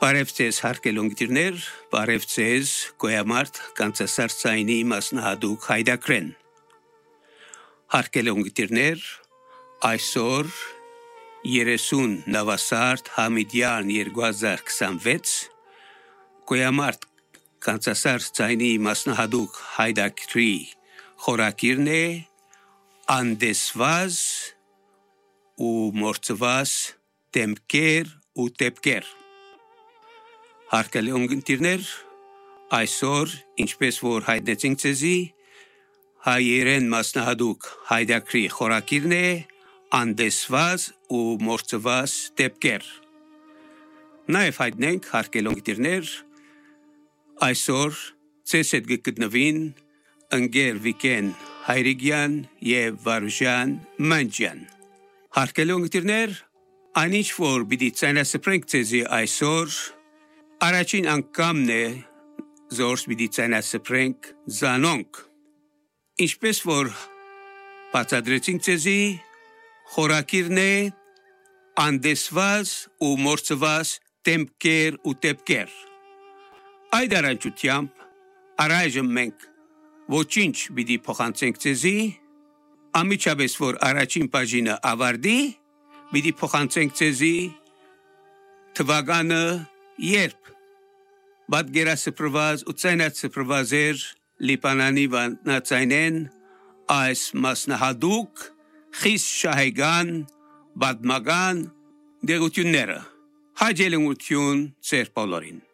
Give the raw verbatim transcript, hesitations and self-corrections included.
Բարև ձեզ հարգելունգիտիրներ, բարև ձեզ գոյամարտ կանցասարցայինի մասնահատուկ հայդակրեն։ Հարգելունգիտիրներ, այսօր երեսուն նավասարդ համիդյան երկու հազար քսանվեց գոյամարտ կանցասարցայինի մասնահատուկ հայդակրի խորակիրն է անդեսվազ ու մորցված տեմկեր ու տեպկեր։ Հարգելի ունգընտիրներ, այսօր, ինչպես որ հայտնեցինք ձեզի, հայերեն մասնահատուկ հայդակրի խորակիրն է անդեսված ու մորցված տեպկեր։ Նաև հայտնենք, հարգելի ունգընտիրներ, այսօր ձեզ հետ գտնվին ընկեր Վիկեն Հայրիկյան և Վարուժան Մանջյան։ Հարգելի ունգընտիրներ, այնինչ որ պիտի ծանոթացնենք ձեզի այսօր Առաջին անգամն է զորս պիտի ծանոթացնենք զանոնք։ Ինչպես որ բացատրեցինք ձեզի, խորակիրն է անդեսված ու մորցված տեմկեր ու տեպկեր։ Այդ առնչությամբ առայժմ մենք ոչինչ պիտի փոխանցենք ձեզի, ամիջապես որ առաջին բաժինը ավարտի, պիտի փոխանցենք ձեզի թվականը երբ պատկերասփռված ու ծանոթացված էր Լիբանանի վանաձայնեն այս մասնահատուկ խիստ շահեկան պատմական դերությունները։ Հաջելունություն ձեր բոլորին։